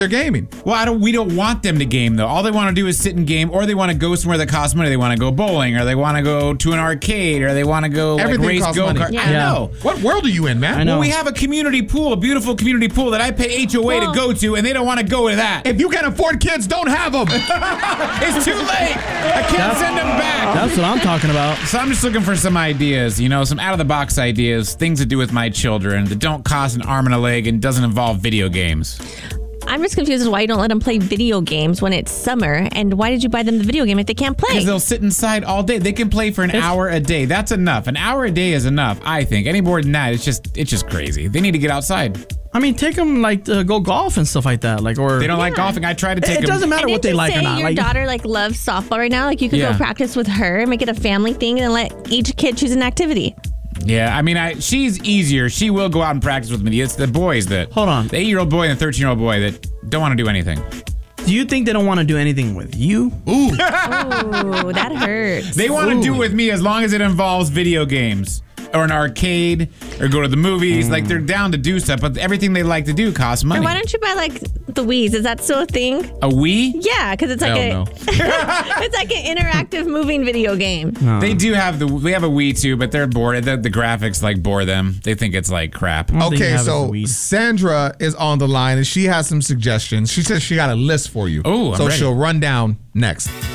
they're gaming. Well, we don't want them to game, though. All they want to do is sit and game, or they want to go somewhere that costs money. They want to go bowling, or they want to go to an arcade, or they want to go race go-kart. Yeah. I know. What world are you in, man? I know. Well, we have a community pool, a beautiful community pool that I pay HOA to go to, and they don't want to go to that. If you can't afford kids, don't have them. It's too late. I can't send them back. That's what I'm talking about. So I'm just looking for some ideas, some out-of-the-box ideas, things to do with my children that don't cost an arm and a leg and doesn't involve video games. I'm just confused as to why you don't let them play video games when it's summer, and why did you buy them the video game if they can't play? Because they'll sit inside all day. They can play for an hour a day. That's enough. An hour a day is enough, I think. Any more than that, it's just crazy. They need to get outside. I mean, take them to go golf and stuff like that, or they don't like golfing. I try to take them. It doesn't matter what they like or not. Your daughter loves softball right now. You could go practice with her, make it a family thing, and let each kid choose an activity. Yeah, I mean, she's easier. She will go out and practice with me. It's the boys that... Hold on. The 8-year-old boy and the 13-year-old boy that don't want to do anything. Do you think they don't want to do anything with you? Ooh. Ooh, that hurts. They want to do it with me as long as it involves video games or an arcade or go to the movies. They're down to do stuff, but everything they like to do costs money. Or why don't you buy the Wii's? Is that still a thing? A Wii? Yeah, because it's it's like an interactive moving video game. They do have we have a Wii too, but they're bored. The graphics bore them. They think it's like crap. Okay, so Sandra is on the line and she has some suggestions. She says she got a list for you. Oh, I'm so ready. she'll run down next.